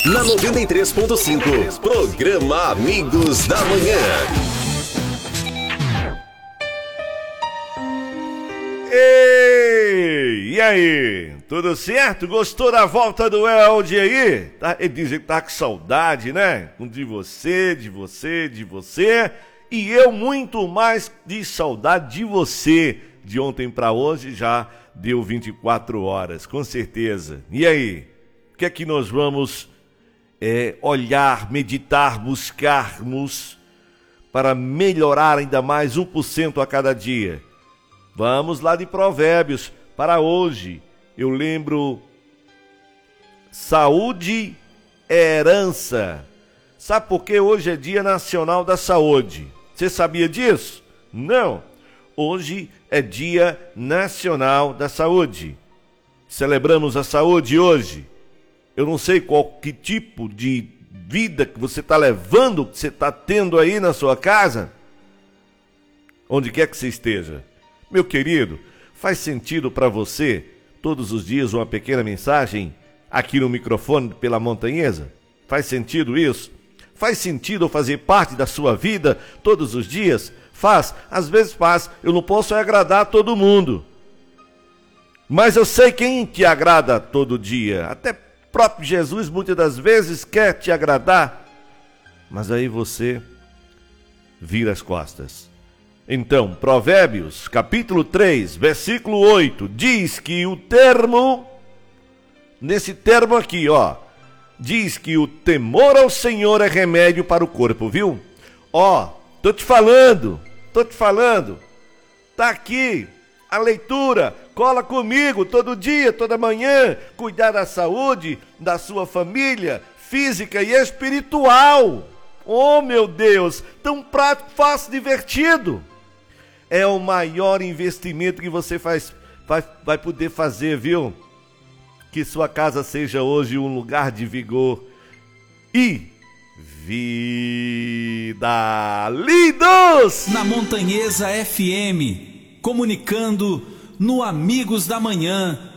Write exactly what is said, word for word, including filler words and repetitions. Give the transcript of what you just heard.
Na noventa e três ponto cinco, programa Amigos da Manhã. Ei, e aí? Tudo certo? Gostou da volta do Elde aí? Tá, ele diz que tá com saudade, né? De você, de você, de você. E eu muito mais de saudade de você. De ontem pra hoje já deu vinte e quatro horas, com certeza. E aí? O que é que nós vamos é, olhar, meditar, buscarmos para melhorar ainda mais um por cento a cada dia? Vamos lá de Provérbios para hoje. Eu lembro, saúde é herança. Sabe por que hoje é Dia Nacional da Saúde? Você sabia disso? Não. Hoje é Dia Nacional da Saúde. Celebramos a saúde hoje. Eu não sei qual que tipo de vida que você está levando, que você está tendo aí na sua casa, onde quer que você esteja. Meu querido, faz sentido para você, todos os dias, uma pequena mensagem aqui no microfone pela Montanhesa? Faz sentido isso? Faz sentido fazer parte da sua vida todos os dias? Faz, às vezes faz. Eu não posso agradar a todo mundo, mas eu sei quem te agrada todo dia. Até próprio Jesus muitas das vezes quer te agradar, mas aí você vira as costas. Então, Provérbios, capítulo três, versículo oito, diz que o termo, nesse termo aqui, ó, diz que o temor ao Senhor é remédio para o corpo, viu? Ó, tô te falando, tô te falando, tá aqui a leitura, cola comigo todo dia, toda manhã, cuidar da saúde da sua família, física e espiritual. Oh, meu Deus, tão prático, fácil, divertido. É o maior investimento que você faz, vai, vai poder fazer, viu? Que sua casa seja hoje um lugar de vigor e vida. Lindos! Na Montanhesa F M, comunicando no Amigos da Manhã.